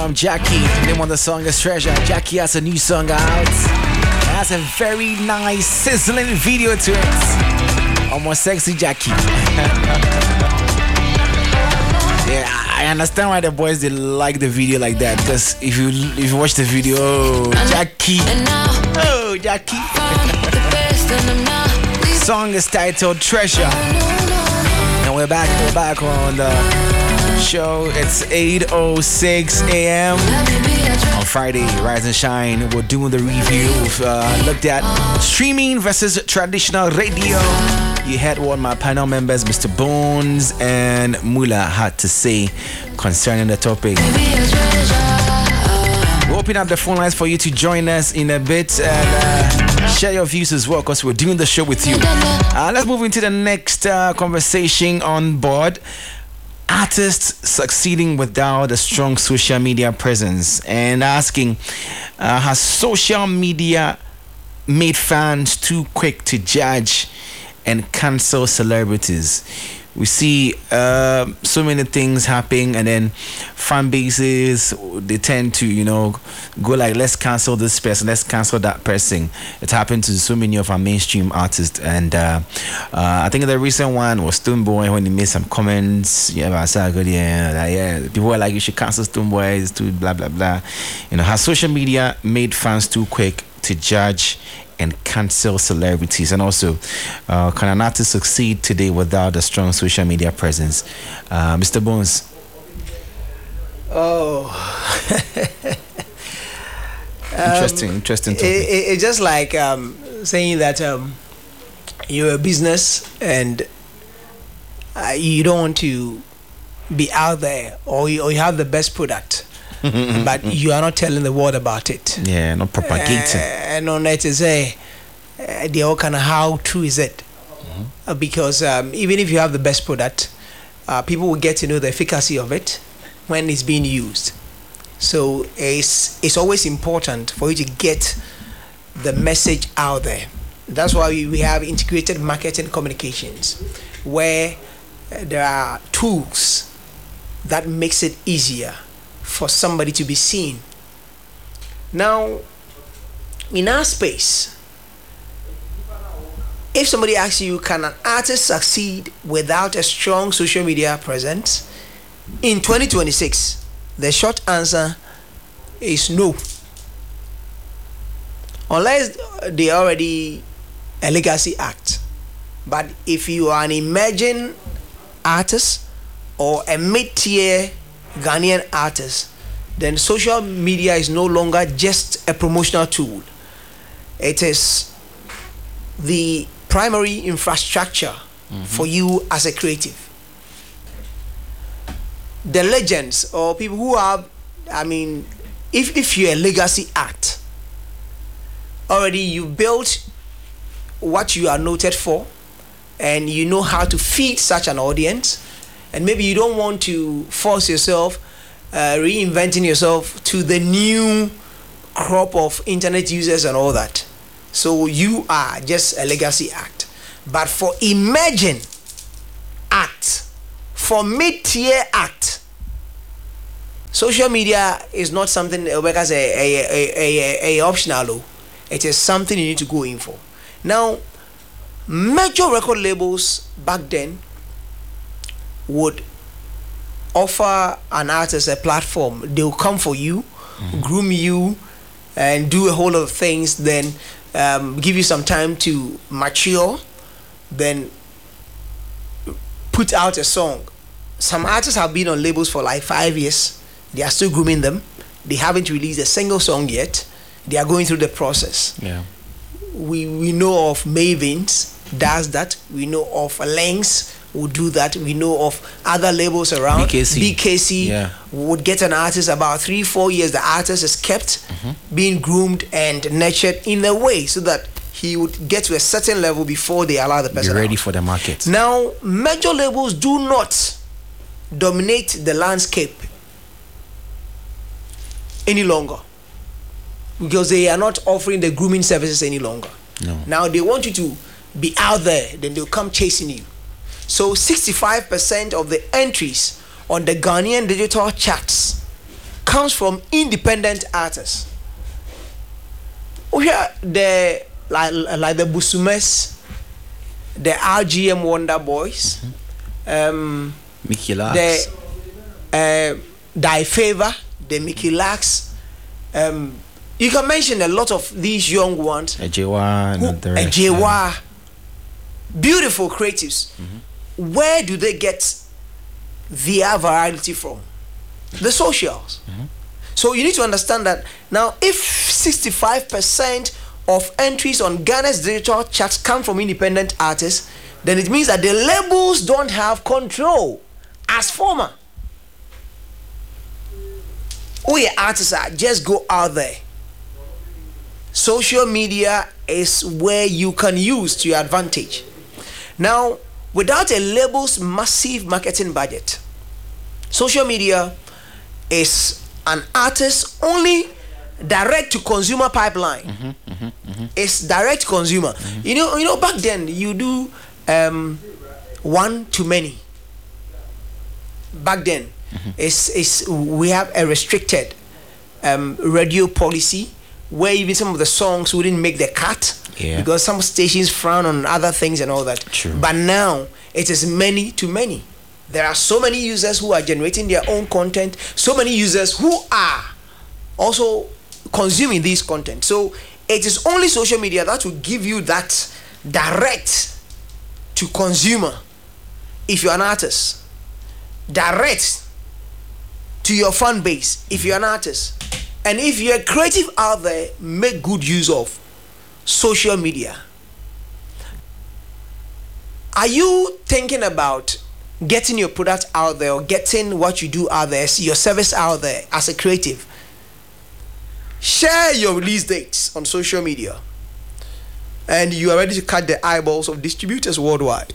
from Jackie. The name of the song is Treasure. Jackie has a new song out. It has a very nice, sizzling video to it. Almost sexy Jackie. Yeah, I understand why the boys they like the video like that. Because if you watch the video, oh, Jackie. Oh, Jackie. Song is titled Treasure. And we're back on the show. It's 8:06 a.m. on Friday, Rise and Shine. We're doing the review. We've looked at streaming versus traditional radio. You heard what my panel members, Mr. Bones and Mula, had to say concerning the topic. We'll open up the phone lines for you to join us in a bit and share your views as well, because we're doing the show with you. Let's move into the next conversation on board. Artists succeeding without a strong social media presence, and asking, has social media made fans too quick to judge and cancel celebrities? We see so many things happening, and then fan bases, they tend to, go like, let's cancel this person, let's cancel that person. It happened to so many of our mainstream artists, and I think the recent one was Stonebwoy, when he made some comments. People were like, you should cancel Stonebwoy, it's too blah blah blah. Has social media made fans too quick to judge and cancel celebrities? And also, can an artist succeed today without a strong social media presence? Mr. Bones. Oh. Interesting topic. It's just like saying that you're a business and you don't want to be out there, or you have the best product. But you are not telling the world about it. Yeah, not propagating. And on that is the all kind of how true is it? Because even if you have the best product, people will get to know the efficacy of it when it's being used. So it's always important for you to get the message out there. That's why we have integrated marketing communications, where there are tools that makes it easier for somebody to be seen. Now, in our space, if somebody asks you, can an artist succeed without a strong social media presence in 2026? The short answer is no. Unless they already a legacy act. But if you are an emerging artist or a mid-tier Ghanaian artist, then social media is no longer just a promotional tool. It is the primary infrastructure for you as a creative. The legends or people who have, if you're a legacy act, already you built what you are noted for, and you know how to feed such an audience, and maybe you don't want to force yourself reinventing yourself to the new crop of internet users and all that. So you are just a legacy act. But for emerging act, for mid-tier act, social media is not something like as a optional. It is something you need to go in for. Now, major record labels back then would offer an artist a platform. They'll come for you, groom you, and do a whole lot of things, then give you some time to mature, then put out a song. Some artists have been on labels for like 5 years. They are still grooming them. They haven't released a single song yet. They are going through the process. Yeah. We know of Mavins does that. We know of Lynx will do that. We know of other labels around. BKC would get an artist about 3-4 years. The artist is kept being groomed and nurtured in a way so that he would get to a certain level before they allow the person be ready out. For the market. Now, major labels do not dominate the landscape any longer, because they are not offering the grooming services any longer. No. Now they want you to be out there, then they'll come chasing you. So 65% of the entries on the Ghanaian digital charts comes from independent artists. We hear the like the Busumes, the RGM Wonder Boys, Mickey Lax, the Die Favor, the Mickey Lax. You can mention a lot of these young ones. Ejewa, beautiful creatives. Where do they get their variety from? The socials. So you need to understand that now, if 65% of entries on Ghana's digital charts come from independent artists, then it means that the labels don't have control as former. We artists are just go out there. Social media is where you can use to your advantage. Now, without a label's massive marketing budget, social media is an artist's only direct to consumer pipeline. It's direct to consumer. You know, back then you do one to many. Back then, we have a restricted radio policy where even some of the songs wouldn't make the cut because some stations frown on other things and all that. True. But now it is many to many. There are so many users who are generating their own content, so many users who are also consuming this content. So it is only social media that will give you that direct to consumer. If you're an artist, direct to your fan base if you're an artist. And if you're creative out there, make good use of social media. Are you thinking about getting your product out there or getting what you do out there, your service out there as a creative? Share your release dates on social media, and you are ready to cut the eyeballs of distributors worldwide.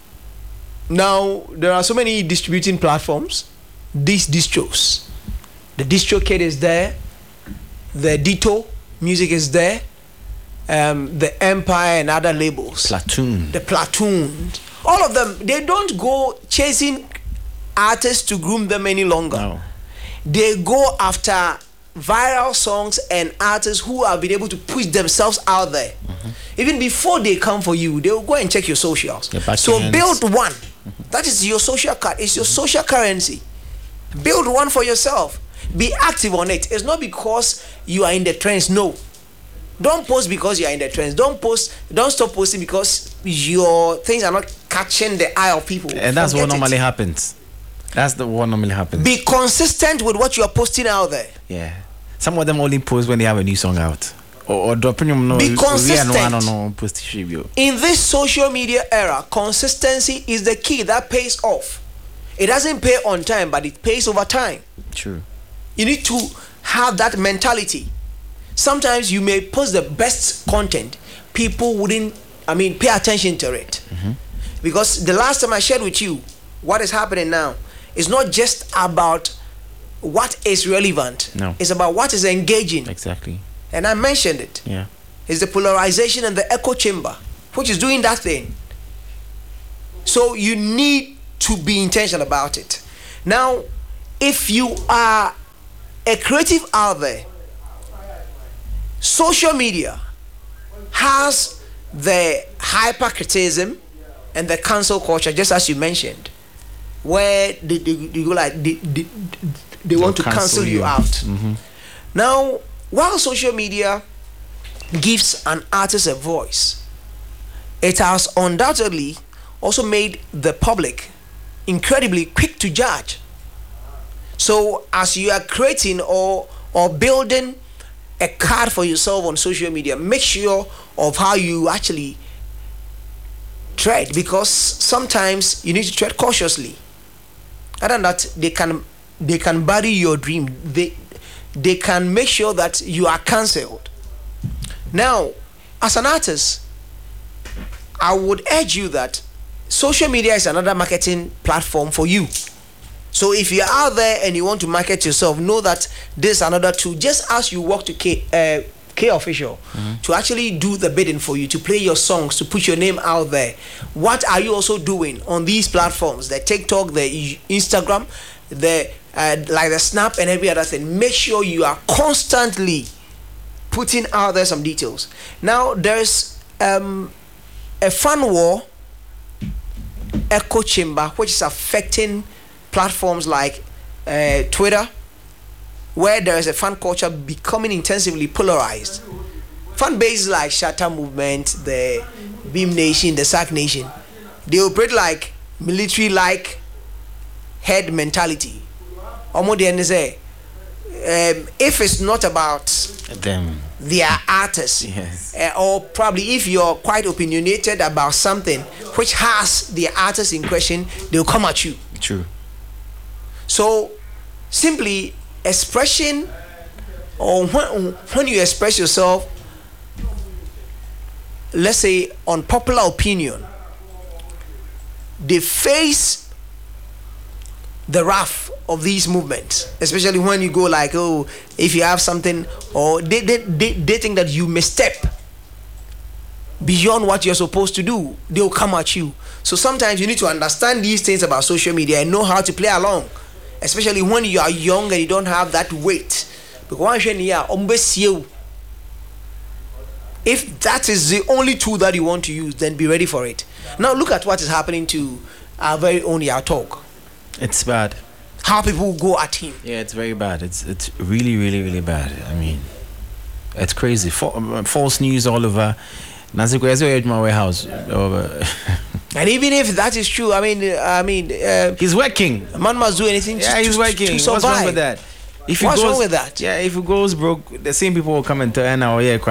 Now, there are so many distributing platforms. These distros, the DistroKid is there, the Ditto Music is there, the Empire and other labels, the Platoon, all of them. They don't go chasing artists to groom them any longer. No. They go after viral songs and artists who have been able to push themselves out there. Even before they come for you, they will go and check your socials. So build one. That is your social card. It's your social currency. Build one for yourself. Be active on it. It's not because you are in the trends. No. Don't post because you are in the trends. Don't stop posting because your things are not catching the eye of people. And that's what normally happens. That's the what normally happens. Be consistent with what you are posting out there. Yeah. Some of them only post when they have a new song out. Or dropping them. Be consistent. Post in this social media era, consistency is the key that pays off. It doesn't pay on time, but it pays over time. True. You need to have that mentality. Sometimes you may post the best content, people wouldn't, pay attention to it. Because the last time I shared with you what is happening now is not just about what is relevant. No. It's about what is engaging. Exactly. And I mentioned it. Yeah. It's the polarization and the echo chamber, which is doing that thing. So you need to be intentional about it. Now, if you are a creative out there, social media has the hypercriticism and the cancel culture, just as you mentioned, where they go like they want to cancel you out. Now, while social media gives an artist a voice, it has undoubtedly also made the public incredibly quick to judge. So as you are creating or building a card for yourself on social media, make sure of how you actually tread, because sometimes you need to tread cautiously. Other than that, they can bury your dream. They can make sure that you are cancelled. Now, as an artist, I would urge you that social media is another marketing platform for you. So if you're out there and you want to market yourself, know that this is another tool. Just as you walk to K Official to actually do the bidding for you, to play your songs, to put your name out there, what are you also doing on these platforms? The TikTok, the Instagram, the like the Snap and every other thing, make sure you are constantly putting out there some details. Now there's a fan war echo chamber which is affecting platforms like Twitter, where there is a fan culture becoming intensively polarized. Fan bases like Shatter Movement, the Beam Nation, the Sack Nation, they operate like military-like head mentality. Almost the end say, if it's not about them, their artists, yes, or probably if you're quite opinionated about something which has the artist in question, they'll come at you. True. So simply expression, or when you express yourself, let's say on popular opinion, they face the wrath of these movements, especially when you go like, oh, if you have something, or they think that you misstep beyond what you're supposed to do, they'll come at you. So sometimes you need to understand these things about social media and know how to play along, especially when you are young and you don't have that weight. Because if that is the only tool that you want to use, then be ready for it. Now look at what is happening to our very own Yatalk. It's bad. How people go at him. Yeah, it's very bad. It's really, really, really bad. I mean, it's crazy. False news all over. My warehouse. And even if that is true, I mean, he's working. Man must do anything. Yeah, he's working. To survive. What's wrong with that? What's wrong with that? Yeah, if it goes broke, the same people will come and tell now, yeah,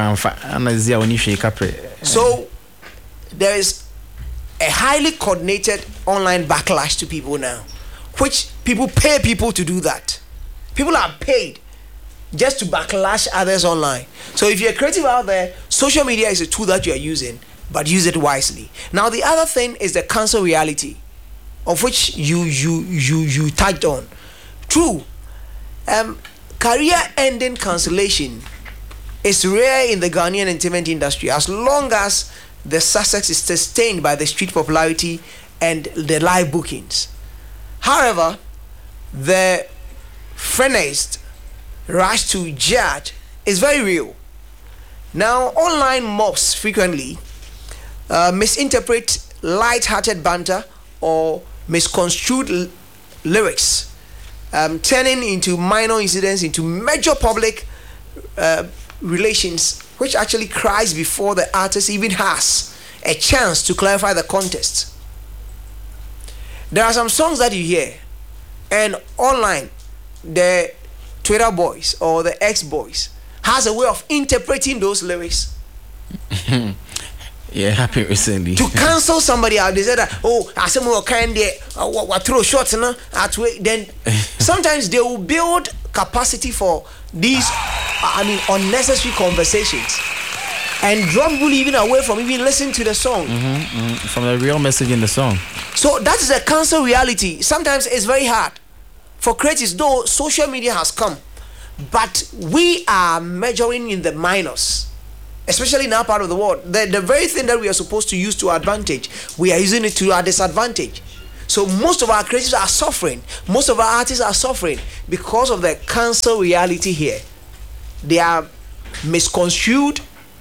so there is a highly coordinated online backlash to people now, which people pay people to do that. People are paid just to backlash others online. So if you're creative out there, social media is a tool that you are using, but use it wisely. Now the other thing is the cancel reality, of which you touched on. True. Career-ending cancellation is rare in the Ghanaian entertainment industry, as long as the success is sustained by the street popularity and the live bookings. However, the frenetic rush to judge is very real. Now, online mobs frequently misinterpret light-hearted banter or misconstrued lyrics, turning into minor incidents into major public relations, which actually cries before the artist even has a chance to clarify the context. There are some songs that you hear, and online, the Twitter boys or the ex-boys has a way of interpreting those lyrics. Yeah, happened recently. To cancel somebody out, they said that, oh, I said more kind of throw shots, then sometimes they will build capacity for these, unnecessary conversations and drop people even away from even listening to the song. From the real message in the song. So that is a cancel reality. Sometimes it's very hard for creatives, though social media has come, but we are measuring in the minors. Especially in our part of the world, the very thing that we are supposed to use to our advantage, we are using it to our disadvantage. So most of our creatives are suffering. Most of our artists are suffering because of the cancel reality here. They are misconstrued.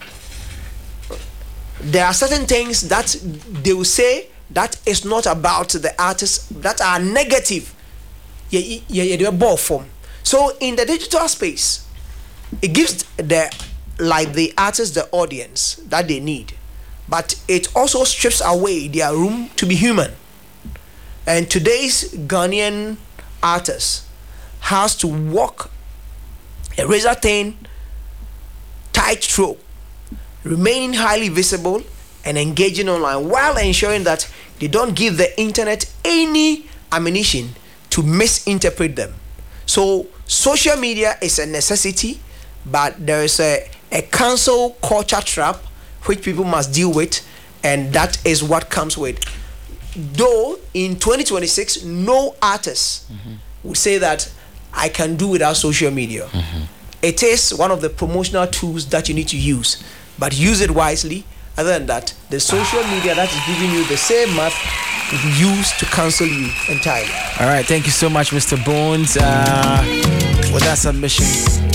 There are certain things that they will say that is not about the artists, that are negative. They are both form. So in the digital space, it gives the artists the audience that they need, but it also strips away their room to be human. And today's Ghanaian artist has to walk a razor-thin tightrope, remaining highly visible and engaging online, while ensuring that they don't give the internet any ammunition to misinterpret them. So social media is a necessity, but there is a cancel culture trap which people must deal with, and that is what comes with. Though in 2026, no artist would say that I can do without social media. It is one of the promotional tools that you need to use, but use it wisely Other than that, the social media that is giving you the same math will be used to cancel you entirely. All right, thank you so much, Mr. Bones, with that submission.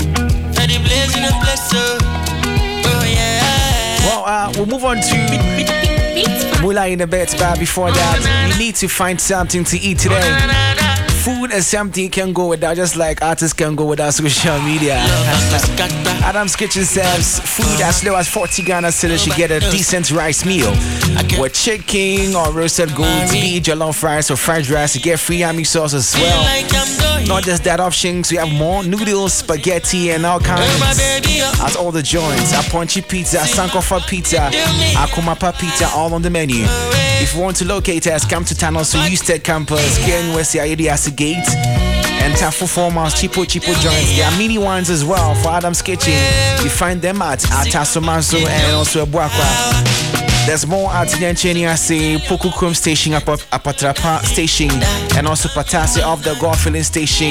Well, we'll move on to Mula in a bit, but before that, you need to find something to eat today. Food is something you can go without, just like artists can go without social media. Adam's Kitchen serves food as low as 40 Ghana cedis. You get a decent rice meal with chicken or roasted goat, beef, jollof rice or fried rice. You get free yummy sauce as well. Not just that options, we have more noodles, spaghetti, and all kinds at all the joints. Aponchi Pizza, Sankofa Pizza, Akumapa Pizza, all on the menu. If you want to locate us, come to Tanoso Eusted Campus, Ken West Asiasi Gate, and Tafu Formals, Chipo joints. There are mini ones as well for Adam's Kitchen. You find them at Tasomaso and also Abuakwa. There's more at Nyancheniase, Poku Chrome Station, Apatrapa Station, and also Patasi of the Golf Filling Station,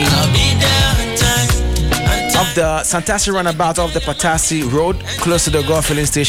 of the Santasi Runabout of the Patasi Road, close to the Golf Filling Station.